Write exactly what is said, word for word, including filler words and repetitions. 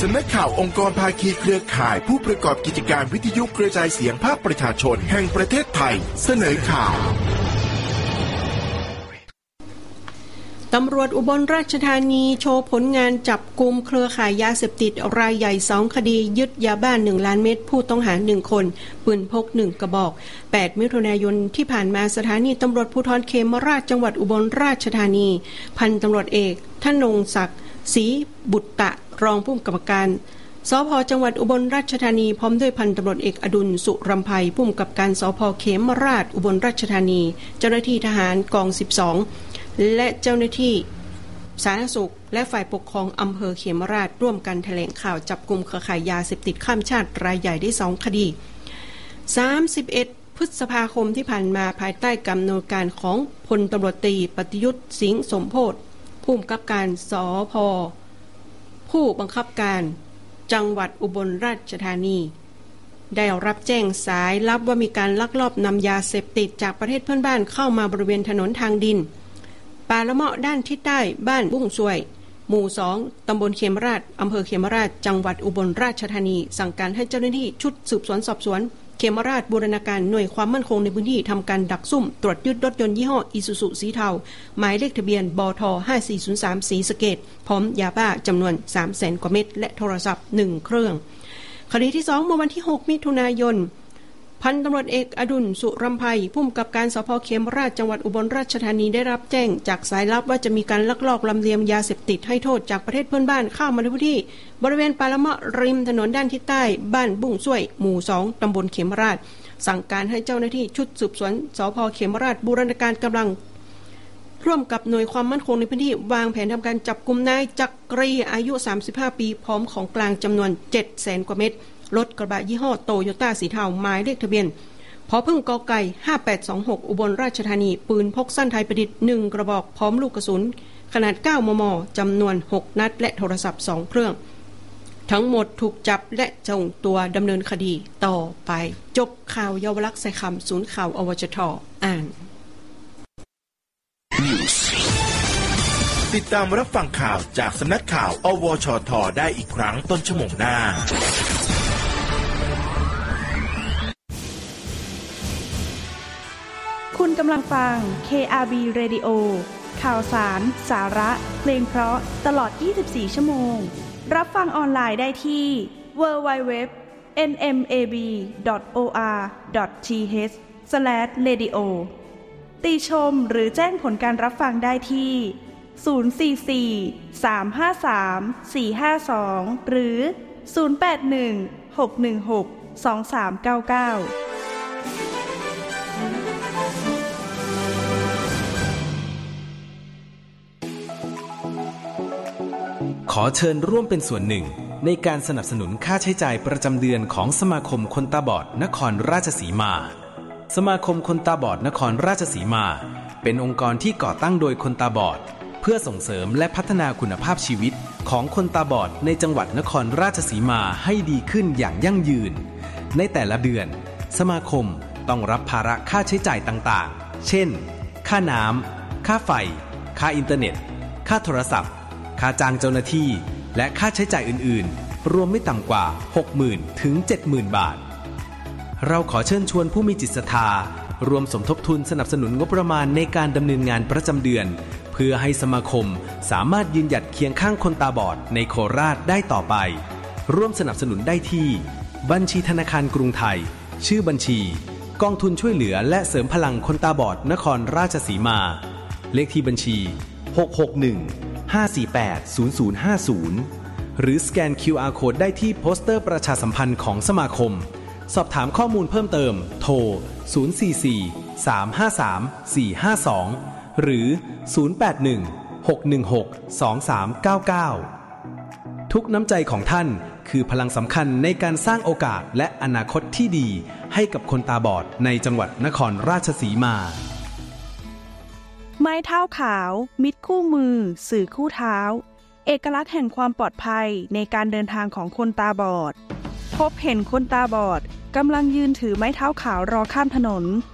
สำนักข่าวองค์กรภาคีเครือข่ายผู้ประกอบกิจการวิทยุกระจายเสียงภาคประชาชนแห่งประเทศไทยเสนอข่าวตำรวจอุบลราชธานีโชว์ผลงานจับกุมเครือข่ายยาเสพติดรายใหญ่สองคดียึดยาบ้าหนึ่งล้านเม็ดผู้ต้องหาหนึ่งคนปืนพกหนึ่งกระบอกแปดมิถุนายนที่ผ่านมาสถานีตำรวจภูธรเขมราชจังหวัดอุบลราชธานีพันตำรวจเอกธนงศักดิ์ศรีบุตตะรองผู้กำกับการสภ.จังหวัดอุบลราชธานีพร้อมด้วยพันตำรวจเอกอดุลสุรำไพผู้กำกับการสภ.เขมราชอุบลราชธานีเจ้าหน้าที่ทหารกองสิบสองและเจ้าหน้าที่สาธารณสุขและฝ่ายปกครองอำเภอเขมราชร่วมกันแถลงข่าวจับกุมเครือข่ายยาเสพติดข้ามชาติรายใหญ่ได้สองคดีสามสิบเอ็ดพฤษภาคมที่ผ่านมาภายใต้การดำเนินการของพลตำรวจตรีปฏิยุทธ์สิงห์สมโพธิ์ผู้กำกับการสภ.ผู้บังคับการจังหวัดอุบลราชธานีได้รับแจ้งสายลับว่ามีการลักลอบนำยาเสพติดจากประเทศเพื่อนบ้านเข้ามาบริเวณถนนทางดินป่าละเมาะด้านทิศใต้บ้านบุ้งซวยหมู่สองตำบลเขมราชอำเภอเขมราชจังหวัดอุบลราชธานีสั่งการให้เจ้าหน้าที่ชุดสืบสวนสอบสวนเขมราชบูรณาการหน่วยความมั่นคงในพื้นที่ทำการดักซุ่มตรวจยึดรถยนต์ยี่ห้ออิซูซุสีเทาหมายเลขทะเบียนบทห้าสี่ศูนย์สามศรีสะเกษพร้อมยาบ้าจำนวน สามแสน กว่าเม็ดและโทรศัพท์หนึ่งเครื่องคดีที่สองเมื่อวันที่หกมิถุนายนพันตำรวจเอกอดุลสุรำไพผู้กำกับการสภ.เขมราชจังหวัดอุบลราชธานีได้รับแจ้งจากสายลับว่าจะมีการลักลอบลำเลียงยาเสพติดให้โทษจากประเทศเพื่อนบ้านเข้ามาในพื้นที่บริเวณป่าละเมาะริมถนนด้านทิศใต้บ้านบุ้งซวยหมู่สองตำบลเขมราชสั่งการให้เจ้าหน้าที่ชุดสืบสวนสภ.เขมราชบูรณาการกำลังร่วมกับหน่วยความมั่นคงในพื้นที่วางแผนทำการจับกุมนายจักรีอายุสามสิบห้าปีพร้อมของกลางจำนวน เจ็ดแสน กว่าเม็ดรถกระบะยี่ห้อโตโยต้าสีเทาหมายเลขทะเบียนพอพึ่งกอไก่ห้าแปดสองหกอุบลราชธานีปืนพกสั้นไทยประดิษฐ์หนึ่งกระบอกพร้อมลูกกระสุนขนาดเก้าม ม.จำนวนหกนัดและโทรศัพท์สองเครื่องทั้งหมดถูกจับและส่งตัวดำเนินคดีต่อไปจบข่าวเยาวลักษณ์ใส่คำศูนย์ข่าวอวชท.อ่านติดตามรับฟังข่าวจากสำนักข่าวอวชท.ได้อีกครั้งต้นชั่วโมงหน้าคุณกำลังฟัง เค อาร์ บี Radio ข่าวสาร สาระ เพลงเพราะตลอดยี่สิบสี่ชั่วโมงรับฟังออนไลน์ได้ที่ ดับเบิลยู ดับเบิลยู ดับเบิลยู ดอท เอ็น เอ็ม เอ บี ดอท โอ อาร์ ดอท ที เอช สแลช เรดิโอ ติชมหรือแจ้งผลการรับฟังได้ที่ ศูนย์ สี่ สี่ สาม ห้า สาม สี่ ห้า สอง หรือ ศูนย์ แปด หนึ่ง หก หนึ่ง หก สอง สาม เก้า เก้าขอเชิญร่วมเป็นส่วนหนึ่งในการสนับสนุนค่าใช้จ่ายประจำเดือนของสมาคมคนตาบอดนครราชสีมาสมาคมคนตาบอดนครราชสีมาเป็นองค์กรที่ก่อตั้งโดยคนตาบอดเพื่อส่งเสริมและพัฒนาคุณภาพชีวิตของคนตาบอดในจังหวัดนครราชสีมาให้ดีขึ้นอย่างยั่งยืนในแต่ละเดือนสมาคมต้องรับภาระค่าใช้จ่ายต่างๆเช่นค่าน้ำค่าไฟค่าอินเทอร์เน็ตค่าโทรศัพท์ค่าจ้างเจ้าหน้าที่และค่าใช้จ่ายอื่นๆรวมไม่ต่ำกว่า หกหมื่น ถึง เจ็ดหมื่น บาทเราขอเชิญชวนผู้มีจิตศรัทธารวมสมทบทุนสนับสนุนงบประมาณในการดำเนินงานประจำเดือนเพื่อให้สมาคมสามารถยืนหยัดเคียงข้างคนตาบอดในโคราชได้ต่อไปร่วมสนับสนุนได้ที่บัญชีธนาคารกรุงไทยชื่อบัญชีกองทุนช่วยเหลือและเสริมพลังคนตาบอดนครราชสีมาเลขที่บัญชีหก หก หนึ่ง ห้า สี่ แปด ศูนย์ ศูนย์ ห้า ศูนย์หรือสแกน คิว อาร์ Code ได้ที่โปสเตอร์ประชาสัมพันธ์ของสมาคมสอบถามข้อมูลเพิ่มเติมโทรศูนย์ สี่ สี่ สาม ห้า สาม สี่ ห้า สองหรือศูนย์ แปด หนึ่ง หก หนึ่ง หก สอง สาม เก้า เก้าทุกน้ำใจของท่านคือพลังสำคัญในการสร้างโอกาสและอนาคตที่ดีให้กับคนตาบอดในจังหวัดนครราชสีมาไม้เท้าขาวมิตรคู่มือสื่อคู่เท้าเอกลักษณ์แห่งความปลอดภัยในการเดินทางของคนตาบอดพบเห็นคนตาบอดกำลังยืนถือไม้เท้าขาวรอข้ามถนน